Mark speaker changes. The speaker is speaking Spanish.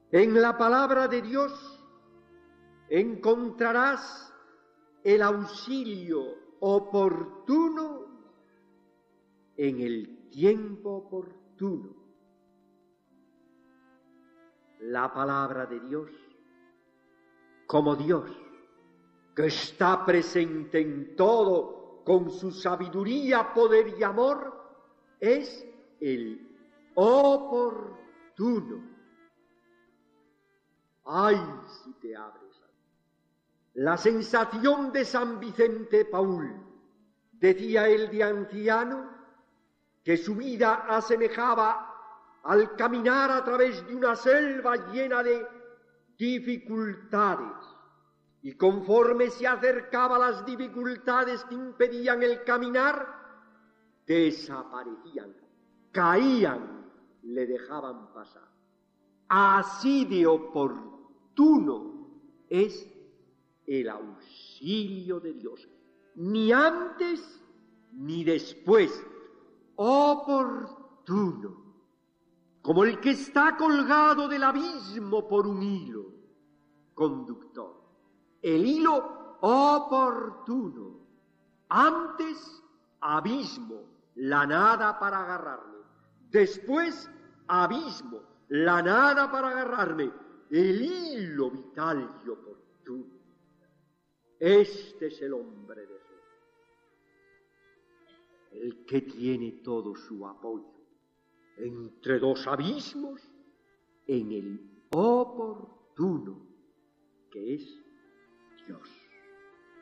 Speaker 1: En la palabra de Dios encontrarás el auxilio oportuno en el tiempo oportuno. La palabra de Dios, como Dios, que está presente en todo con su sabiduría, poder y amor, es el oportuno. ¡Ay, si te abres! La sensación de San Vicente Paúl, decía él de anciano, que su vida asemejaba al caminar a través de una selva llena de dificultades, y conforme se acercaba a las dificultades que impedían el caminar, desaparecían, caían, le dejaban pasar. Así de oportuno es el auxilio de Dios, ni antes ni después, oportuno, como el que está colgado del abismo por un hilo conductor. El hilo oportuno, antes abismo, la nada para agarrarme, después abismo, la nada para agarrarme, el hilo vital y oportuno. Este es el hombre de fe, el que tiene todo su apoyo entre dos abismos en el oportuno, que es Dios.